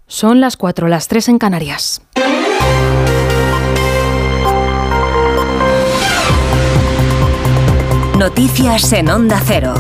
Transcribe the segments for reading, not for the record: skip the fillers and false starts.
Son las 4, las 3 en Canarias. Noticias en Onda Cero.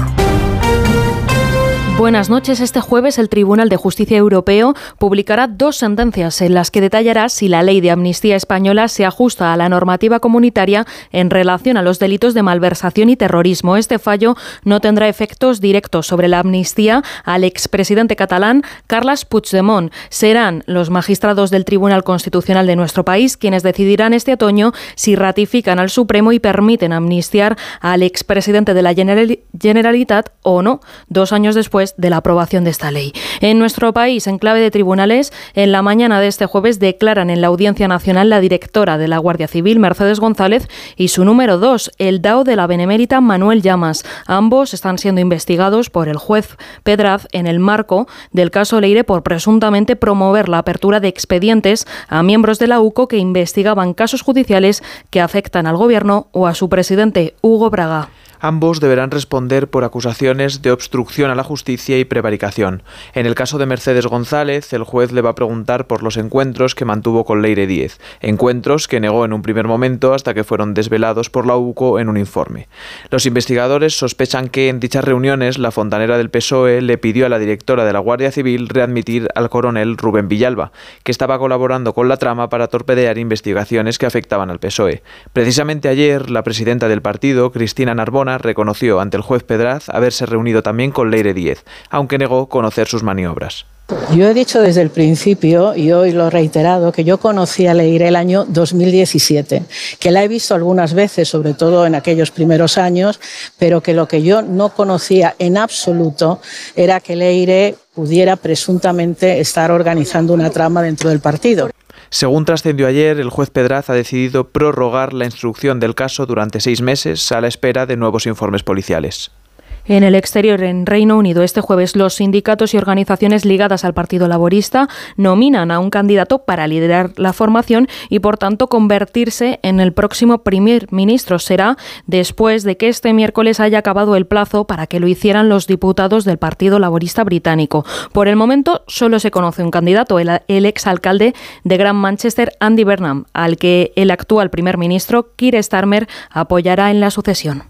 Buenas noches. Este jueves el Tribunal de Justicia Europeo publicará 2 sentencias en las que detallará si la ley de amnistía española se ajusta a la normativa comunitaria en relación a los delitos de malversación y terrorismo. Este fallo no tendrá efectos directos sobre la amnistía al expresidente catalán Carles Puigdemont. Serán los magistrados del Tribunal Constitucional de nuestro país quienes decidirán este otoño si ratifican al Supremo y permiten amnistiar al expresidente de la Generalitat o no, 2 años después de la aprobación de esta ley. En nuestro país, en clave de tribunales, en la mañana de este jueves declaran en la Audiencia Nacional la directora de la Guardia Civil, Mercedes González, y su número 2, el dao de la Benemérita, Manuel Llamas. Ambos están siendo investigados por el juez Pedraz en el marco del caso Leire por presuntamente promover la apertura de expedientes a miembros de la UCO que investigaban casos judiciales que afectan al gobierno o a su presidente, Hugo Braga. Ambos deberán responder por acusaciones de obstrucción a la justicia y prevaricación. En el caso de Mercedes González, el juez le va a preguntar por los encuentros que mantuvo con Leire Díez, encuentros que negó en un primer momento hasta que fueron desvelados por la UCO en un informe. Los investigadores sospechan que en dichas reuniones la fontanera del PSOE le pidió a la directora de la Guardia Civil readmitir al coronel Rubén Villalba, que estaba colaborando con la trama para torpedear investigaciones que afectaban al PSOE. Precisamente ayer, la presidenta del partido, Cristina Narbona, reconoció ante el juez Pedraz haberse reunido también con Leire Díez, aunque negó conocer sus maniobras. Yo he dicho desde el principio, y hoy lo he reiterado, que yo conocí a Leire el año 2017, que la he visto algunas veces, sobre todo en aquellos primeros años, pero que lo que yo no conocía en absoluto era que Leire pudiera presuntamente estar organizando una trama dentro del partido. Según trascendió ayer, el juez Pedraz ha decidido prorrogar la instrucción del caso durante 6 meses a la espera de nuevos informes policiales. En el exterior, en Reino Unido, este jueves, los sindicatos y organizaciones ligadas al Partido Laborista nominan a un candidato para liderar la formación y, por tanto, convertirse en el próximo primer ministro. Será después de que este miércoles haya acabado el plazo para que lo hicieran los diputados del Partido Laborista británico. Por el momento, solo se conoce un candidato, el exalcalde de Gran Manchester, Andy Burnham, al que el actual primer ministro, Keir Starmer, apoyará en la sucesión.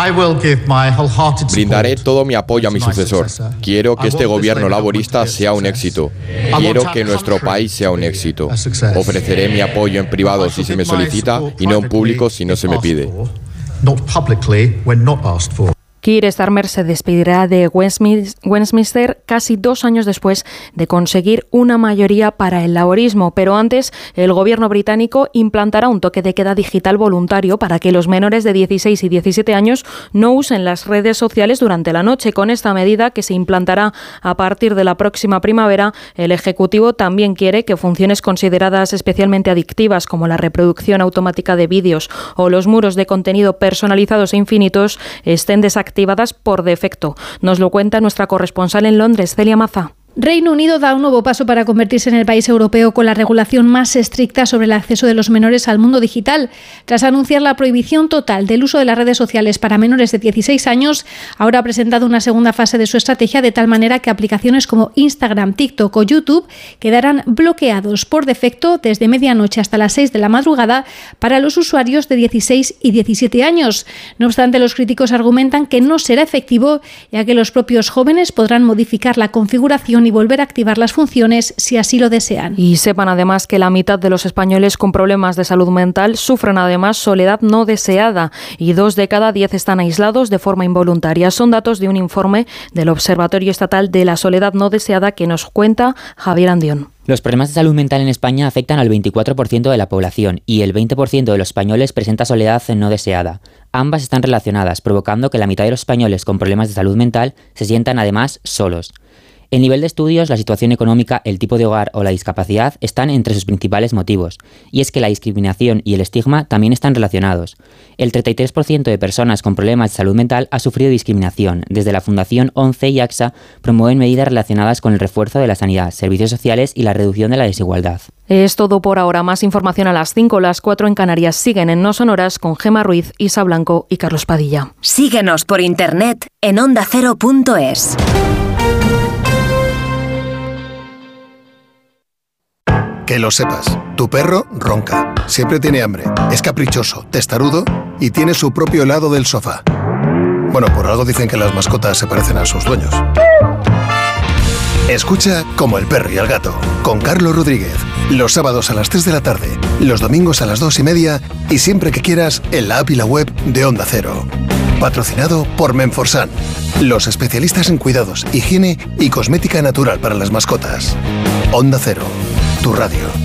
Brindaré todo mi apoyo a mi sucesor. Quiero que este gobierno laborista sea un éxito. Quiero que nuestro país sea un éxito. Ofreceré mi apoyo en privado si se me solicita y no en público si no se me pide. Keir Starmer se despedirá de Westminster casi 2 años después de conseguir una mayoría para el laborismo, pero antes el gobierno británico implantará un toque de queda digital voluntario para que los menores de 16 y 17 años no usen las redes sociales durante la noche. Con esta medida, que se implantará a partir de la próxima primavera, el Ejecutivo también quiere que funciones consideradas especialmente adictivas como la reproducción automática de vídeos o los muros de contenido personalizados e infinitos estén desactivadas por defecto. Nos lo cuenta nuestra corresponsal en Londres, Celia Maza. Reino Unido da un nuevo paso para convertirse en el país europeo con la regulación más estricta sobre el acceso de los menores al mundo digital. Tras anunciar la prohibición total del uso de las redes sociales para menores de 16 años, ahora ha presentado una segunda fase de su estrategia, de tal manera que aplicaciones como Instagram, TikTok o YouTube quedarán bloqueados por defecto desde medianoche hasta las 6 de la madrugada para los usuarios de 16 y 17 años. No obstante, los críticos argumentan que no será efectivo, ya que los propios jóvenes podrán modificar la configuración y volver a activar las funciones si así lo desean. Y sepan además que la mitad de los españoles con problemas de salud mental sufren además soledad no deseada y 2 de cada 10 están aislados de forma involuntaria. Son datos de un informe del Observatorio Estatal de la Soledad no deseada que nos cuenta Javier Andión. Los problemas de salud mental en España afectan al 24% de la población y el 20% de los españoles presenta soledad no deseada. Ambas están relacionadas, provocando que la mitad de los españoles con problemas de salud mental se sientan además solos. El nivel de estudios, la situación económica, el tipo de hogar o la discapacidad están entre sus principales motivos, y es que la discriminación y el estigma también están relacionados. El 33% de personas con problemas de salud mental ha sufrido discriminación. Desde la Fundación ONCE y AXA promueven medidas relacionadas con el refuerzo de la sanidad, servicios sociales y la reducción de la desigualdad. Es todo por ahora. Más información a las 5, las 4 en Canarias. Siguen en No Sonoras con Gemma Ruiz, Isa Blanco y Carlos Padilla. Síguenos por internet en ondacero.es. Que lo sepas, tu perro ronca, siempre tiene hambre, es caprichoso, testarudo y tiene su propio helado del sofá. Bueno, por algo dicen que las mascotas se parecen a sus dueños. Escucha Como el perro y el gato, con Carlos Rodríguez, los sábados a las 3 de la tarde, los domingos a las 2:30 y siempre que quieras en la app y la web de Onda Cero. Patrocinado por Menforsan, los especialistas en cuidados, higiene y cosmética natural para las mascotas. Onda Cero, tu radio.